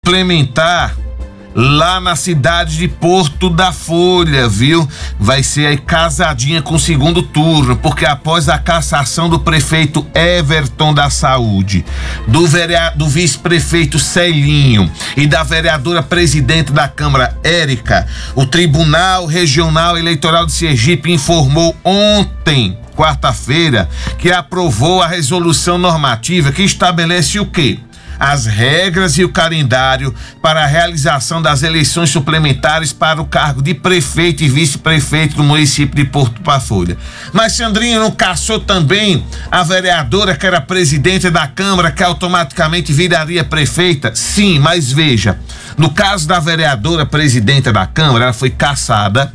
suplementar lá na cidade de Porto da Folha, viu? Vai ser aí casadinha com o segundo turno, porque após a cassação do prefeito Everton da Saúde, do vice-prefeito Celinho e da vereadora presidente da Câmara, Érica, o Tribunal Regional Eleitoral de Sergipe informou ontem, quarta-feira, que aprovou a resolução normativa que estabelece o quê? As regras e o calendário para a realização das eleições suplementares para o cargo de prefeito e vice-prefeito do município de Porto da Folha. Mas Sandrinho não caçou também a vereadora que era presidente da Câmara, que automaticamente viraria prefeita? Sim, mas veja, no caso da vereadora presidenta da Câmara, ela foi cassada,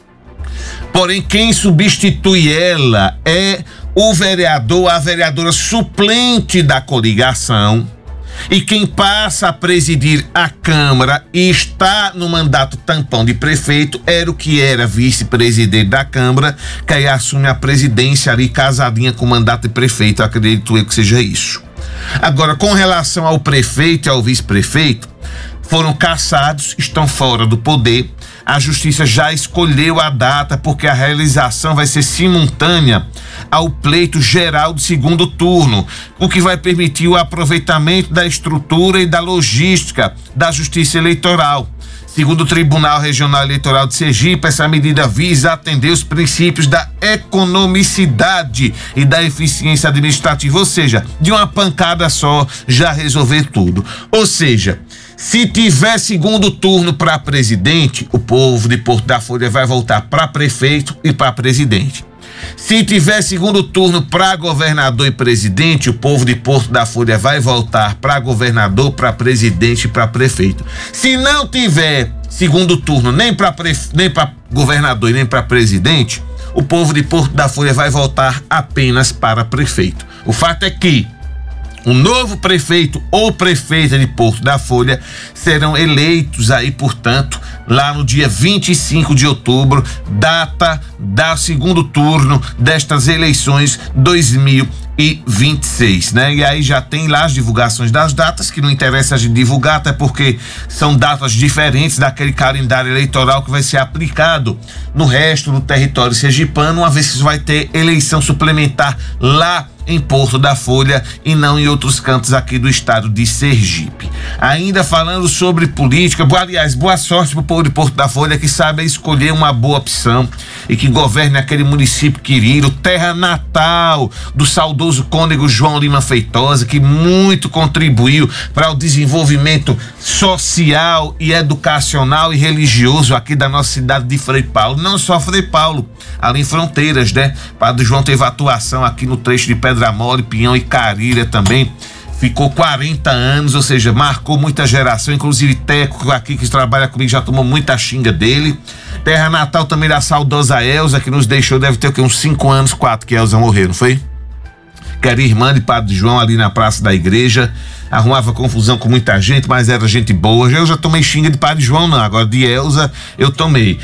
porém quem substitui ela é o vereador, a vereadora suplente da coligação. E quem passa a presidir a Câmara e está no mandato tampão de prefeito era o que era vice-presidente da Câmara, que aí assume a presidência ali casadinha com o mandato de prefeito, acredito eu que seja isso. Agora, com relação ao prefeito e ao vice-prefeito, foram cassados, estão fora do poder. A justiça já escolheu a data porque a realização vai ser simultânea ao pleito geral do segundo turno, o que vai permitir o aproveitamento da estrutura e da logística da Justiça Eleitoral. Segundo o Tribunal Regional Eleitoral de Sergipe, essa medida visa atender os princípios da economicidade e da eficiência administrativa, ou seja, de uma pancada só já resolver tudo. Ou seja, se tiver segundo turno para presidente, o povo de Porto da Folha vai voltar para prefeito e para presidente. Se tiver segundo turno para governador e presidente, o povo de Porto da Folha vai voltar para governador, para presidente e para prefeito. Se não tiver segundo turno nem para governador e nem para presidente, o povo de Porto da Folha vai voltar apenas para prefeito. O fato é que o novo prefeito ou prefeita de Porto da Folha serão eleitos aí, portanto, lá no dia 25 de outubro, data do segundo turno destas eleições 2026, né? E aí já tem lá as divulgações das datas, que não interessa a gente divulgar, até porque são datas diferentes daquele calendário eleitoral que vai ser aplicado no resto do território sergipano, uma vez que vai ter eleição suplementar lá em Porto da Folha e não em outros cantos aqui do estado de Sergipe. Ainda falando sobre política, aliás, boa sorte pro povo de Porto da Folha que sabe escolher uma boa opção e que governe aquele município querido, terra natal do saudoso cônego João Lima Feitosa, que muito contribuiu para o desenvolvimento social e educacional e religioso aqui da nossa cidade de Frei Paulo. Não só Frei Paulo, ali em Fronteiras, né? Padre João teve atuação aqui no trecho de Pedra Mole, Pinhão e Carilha também. Ficou 40 anos, ou seja, marcou muita geração, inclusive Teco aqui que trabalha comigo já tomou muita xinga dele. Terra natal também da saudosa Elza, que nos deixou, deve ter o quê? Uns 5 anos, 4 que Elza morreu, não foi? Que era irmã de Padre João ali na praça da igreja, arrumava confusão com muita gente, mas era gente boa. Eu já tomei xinga de Padre João não, agora de Elza eu tomei.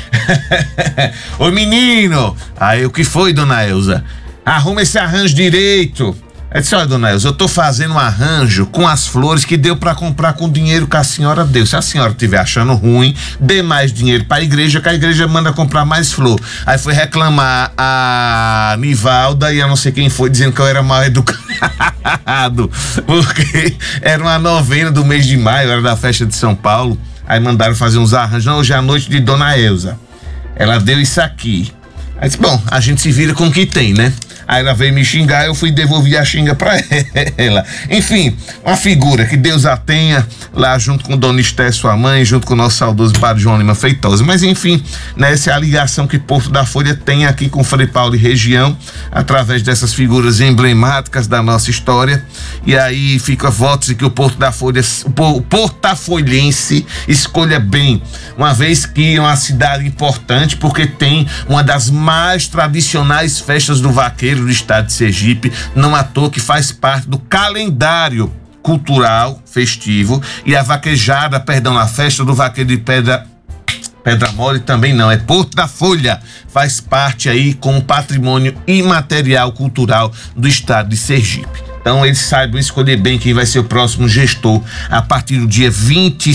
Ô menino, aí o que foi, dona Elza? Arruma esse arranjo direito. Eu disse, olha, dona Elza, eu tô fazendo um arranjo com as flores que deu pra comprar com o dinheiro que a senhora deu. Se a senhora estiver achando ruim, dê mais dinheiro pra igreja, que a igreja manda comprar mais flor. Aí foi reclamar a Nivalda e a não sei quem foi, dizendo que eu era mal educado, porque era uma novena do mês de maio, era da festa de São Paulo. Aí mandaram fazer uns arranjos. Não, hoje é a noite de dona Elza. Ela deu isso aqui. Aí disse, bom, a gente se vira com o que tem, né? Aí ela veio me xingar, eu fui devolver a xinga pra ela. Enfim, uma figura, que Deus a tenha lá junto com Dona Esté, sua mãe, junto com o nosso saudoso Padre João Lima Feitosa. Mas enfim, né, essa é a ligação que Porto da Folha tem aqui com Frei Paulo e região, através dessas figuras emblemáticas da nossa história. E aí fica votos de que o Porto da Folha, o portafolhense escolha bem, uma vez que é uma cidade importante, porque tem uma das mais tradicionais festas do vaqueiro do estado de Sergipe, não à toa que faz parte do calendário cultural festivo, e a vaquejada, a festa do vaqueiro de Pedra Mole também não, é Porto da Folha, faz parte aí com o patrimônio imaterial cultural do estado de Sergipe. Então eles saibam escolher bem quem vai ser o próximo gestor a partir do dia 25